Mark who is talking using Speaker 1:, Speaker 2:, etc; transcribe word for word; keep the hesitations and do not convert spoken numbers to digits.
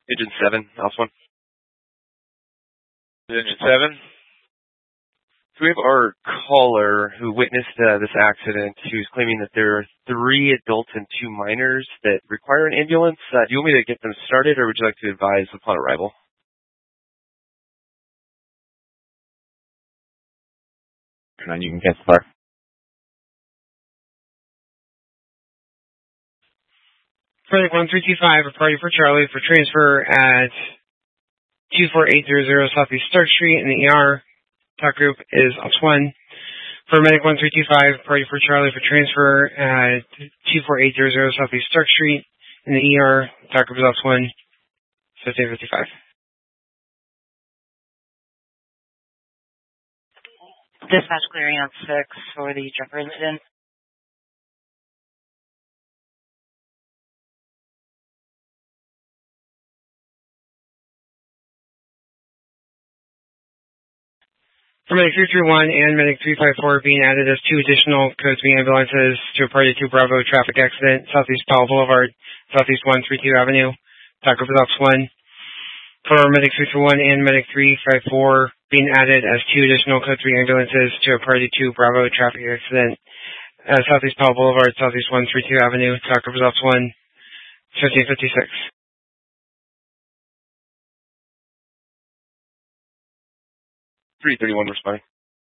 Speaker 1: Engine seven, House one.
Speaker 2: Engine seven.
Speaker 1: So we have our caller who witnessed uh, this accident who's claiming that there are three adults and two minors that require an ambulance. Uh, do you want me to get them started, or would you like to advise upon arrival?
Speaker 3: And then you can get started.
Speaker 4: Medic one three two five, reporting for Charlie for transfer at two four eight zero zero Southeast Stark Street in the E R. Talk group is Ops one. For Medic one three two five, reporting for Charlie for transfer at two four eight zero zero Southeast Stark Street in the E R. Talk group is Ops one, fifteen fifty-five.
Speaker 5: Dispatch clearing on six for the jumper incident.
Speaker 4: For Medic three three one and Medic three five four being added as two additional code three ambulances to a Party two Bravo traffic accident, Southeast Powell Boulevard, Southeast one thirty-two Avenue. Talk group is Ops one. For Medic three three one and Medic three five four being added as two additional code three ambulances to a Party two Bravo traffic accident, uh, Southeast Powell Boulevard, Southeast one thirty-two Avenue. Talk group is Ops one, fifteen fifty-six.
Speaker 1: three thirty-one responding.